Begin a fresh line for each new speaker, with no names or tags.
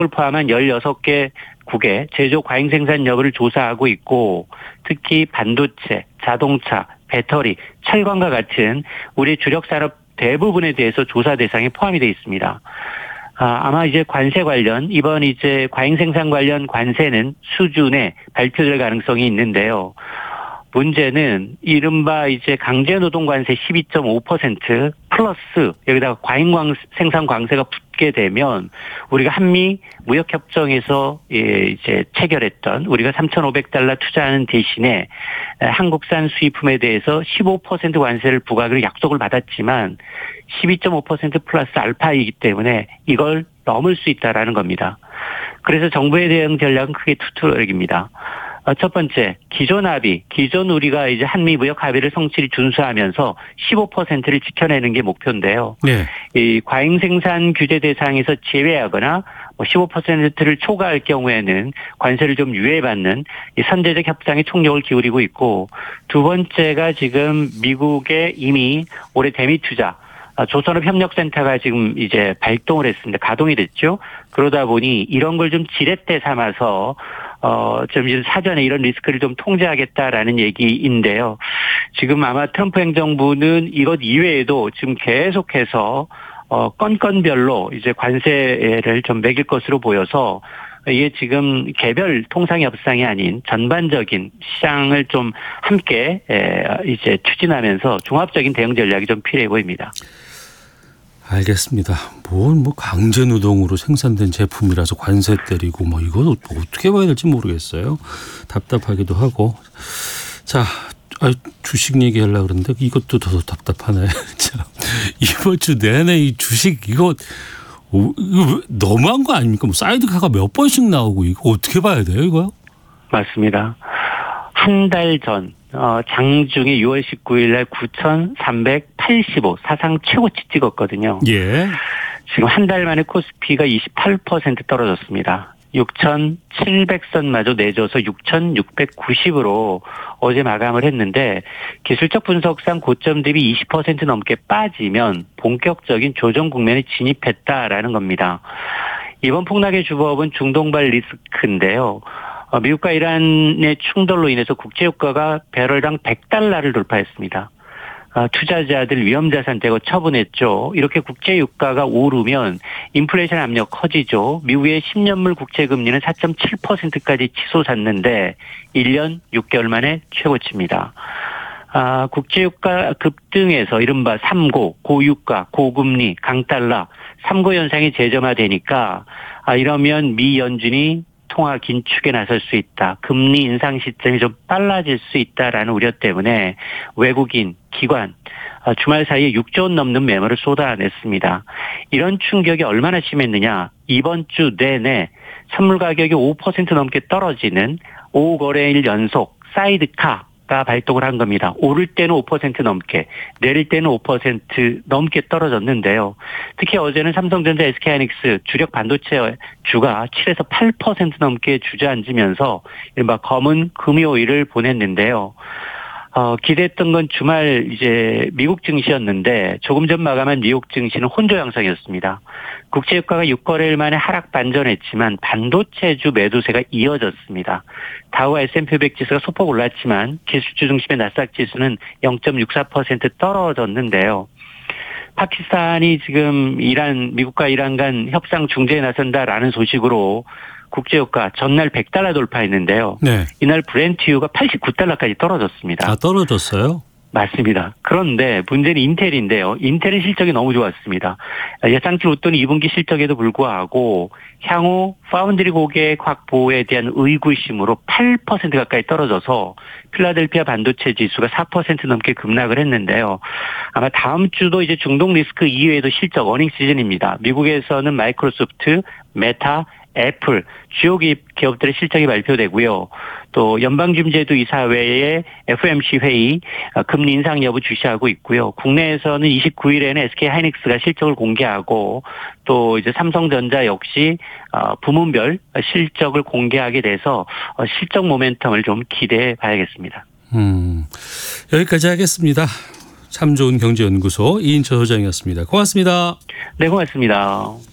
포함한 16개국의 제조 과잉 생산 여부를 조사하고 있고 특히 반도체, 자동차, 배터리, 철강과 같은 우리 주력 산업 대부분에 대해서 조사 대상에 포함이 되어 있습니다. 아마 이제 관세 관련 이번 이제 과잉 생산 관련 관세는 수준에 발표될 가능성이 있는데요. 문제는 이른바 이제 강제 노동 관세 12.5% 플러스 여기다가 과잉 생산 관세가 붙게 되면 우리가 한미 무역 협정에서 이제 체결했던 우리가 $3,500 투자하는 대신에 한국산 수입품에 대해서 15% 관세를 부과하기로 약속을 받았지만 12.5% 플러스 알파이기 때문에 이걸 넘을 수 있다라는 겁니다. 그래서 정부의 대응 전략은 크게 투투력입니다. 첫 번째, 기존 합의, 기존 우리가 이제 한미 무역 합의를 성실히 준수하면서 15%를 지켜내는 게 목표인데요. 네. 이 과잉 생산 규제 대상에서 제외하거나 15%를 초과할 경우에는 관세를 좀 유예받는 이 선제적 협상에 총력을 기울이고 있고, 두 번째가 지금 미국에 이미 올해 대미 투자 조선업 협력센터가 지금 이제 발동을 했습니다. 가동이 됐죠. 그러다 보니 이런 걸 좀 지렛대 삼아서 좀 사전에 이런 리스크를 좀 통제하겠다라는 얘기인데요. 지금 아마 트럼프 행정부는 이것 이외에도 지금 계속해서 건건별로 이제 관세를 좀 매길 것으로 보여서 이게 지금 개별 통상의 협상이 아닌 전반적인 시장을 좀 함께 이제 추진하면서 종합적인 대응 전략이 좀 필요해 보입니다.
알겠습니다. 뭐 강제 노동으로 생산된 제품이라서 관세 때리고 이거 어떻게 봐야 될지 모르겠어요. 답답하기도 하고. 자, 주식 얘기하려고 그러는데 이것도 더 답답하네. 자, 이번 주 내내 이 주식 이거 너무한 거 아닙니까? 사이드카가 몇 번씩 나오고 이거 어떻게 봐야 돼요, 이거?
맞습니다. 한 달 전 장중에 6월 19일 날 9,385 사상 최고치 찍었거든요. 예. 지금 한 달 만에 코스피가 28% 떨어졌습니다. 6,700선마저 내줘서 6,690으로 어제 마감을 했는데 기술적 분석상 고점 대비 20% 넘게 빠지면 본격적인 조정 국면에 진입했다라는 겁니다. 이번 폭락의 주범은 중동발 리스크인데요. 미국과 이란의 충돌로 인해서 국제유가가 배럴당 $100를 돌파했습니다. 투자자들 위험자산 대거 처분했죠. 이렇게 국제유가가 오르면 인플레이션 압력 커지죠. 미국의 10년물 국채금리는 4.7%까지 치솟았는데 1년 6개월 만에 최고치입니다. 국제유가 급등에서 이른바 3고, 고유가, 고금리, 강달러, 3고 현상이 재점화되니까 이러면 미 연준이 통화 긴축에 나설 수 있다. 금리 인상 시점이 좀 빨라질 수 있다라는 우려 때문에 외국인, 기관, 주말 사이에 6조 원 넘는 매물을 쏟아냈습니다. 이런 충격이 얼마나 심했느냐. 이번 주 내내 선물 가격이 5% 넘게 떨어지는 5거래일 연속 사이드카 가 발동을 한 겁니다. 오를 때는 5% 넘게, 내릴 때는 5% 넘게 떨어졌는데요. 특히 어제는 삼성전자, SK하이닉스 주력 반도체 주가 7에서 8% 넘게 주저앉으면서 이른바 검은 금요일을 보냈는데요. 기대했던 건 주말 이제 미국 증시였는데 조금 전 마감한 미국 증시는 혼조 양상이었습니다. 국제유가가 6거래일 만에 하락 반전했지만 반도체주 매도세가 이어졌습니다. 다우와 S&P 500 지수가 소폭 올랐지만 기술주 중심의 나스닥 지수는 0.64% 떨어졌는데요. 파키스탄이 지금 미국과 이란 간 협상 중재에 나선다라는 소식으로 국제유가 전날 $100 돌파했는데요. 네. 이날 브렌트유가 $89까지 떨어졌습니다.
떨어졌어요?
맞습니다. 그런데 문제는 인텔인데요. 인텔은 실적이 너무 좋았습니다. 예상치 못던 2분기 실적에도 불구하고 향후 파운드리 고객 확보에 대한 의구심으로 8% 가까이 떨어져서 필라델피아 반도체 지수가 4% 넘게 급락을 했는데요. 아마 다음 주도 이제 중동 리스크 이외에도 실적 어닝 시즌입니다. 미국에서는 마이크로소프트, 메타, 애플, 주요 기업들의 실적이 발표되고요. 또 연방준비제도 이사회의 FOMC 회의 금리 인상 여부 주시하고 있고요. 국내에서는 29일에는 SK하이닉스가 실적을 공개하고 또 이제 삼성전자 역시 부문별 실적을 공개하게 돼서 실적 모멘텀을 좀 기대해 봐야겠습니다.
여기까지 하겠습니다. 참 좋은 경제연구소 이인철 소장이었습니다. 고맙습니다.
네, 고맙습니다.